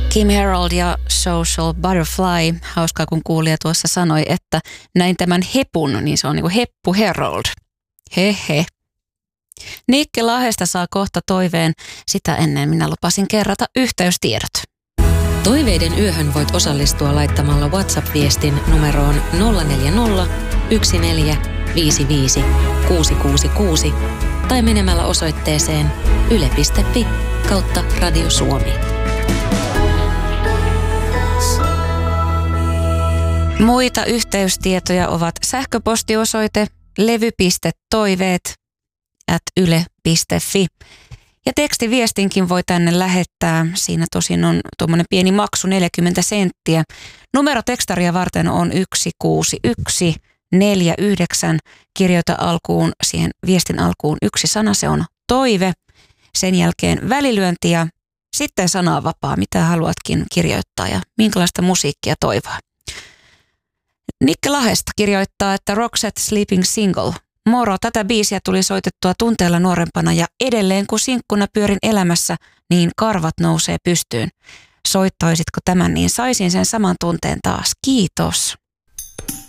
Kim Harold ja Social Butterfly. Hauskaa, kun kuulija tuossa sanoi, että näin tämän hepun, niin se on niin kuin Heppu Harold. Hehe. Nikke Lahdesta saa kohta toiveen. Sitä ennen minä lupasin kerrata yhteystiedot. Toiveiden yöhön voit osallistua laittamalla WhatsApp-viestin numeroon 040 1455 666 tai menemällä osoitteeseen yle.fi/Radio Suomi. Muita yhteystietoja ovat sähköpostiosoite levy.toiveet@yle.fi. Ja tekstiviestinkin voi tänne lähettää. Siinä tosin on tuommoinen pieni maksu 40 senttiä. Numero tekstaria varten on 16149. Kirjoita alkuun, siihen viestin alkuun yksi sana, se on toive. Sen jälkeen välilyönti ja sitten sananvapaa, mitä haluatkin kirjoittaa ja minkälaista musiikkia toivoa. Nikke Lahdesta kirjoittaa, että Roxette Sleeping Single. Moro, tätä biisiä tuli soitettua tunteella nuorempana ja edelleen kun sinkkuna pyörin elämässä, niin karvat nousee pystyyn. Soittaisitko tämän, niin saisin sen saman tunteen taas. Kiitos.